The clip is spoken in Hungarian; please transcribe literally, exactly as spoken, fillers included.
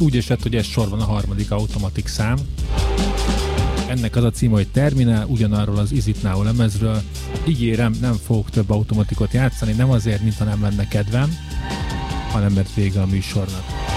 Hát úgy esett, hogy ez sorban a harmadik Automatic szám. Ennek az a címe, hogy Terminál, ugyanarról az Is It Now lemezről. Ígérem, nem fogok több Automaticot játszani, nem azért, mintha nem lenne kedvem, hanem mert vége a műsornak.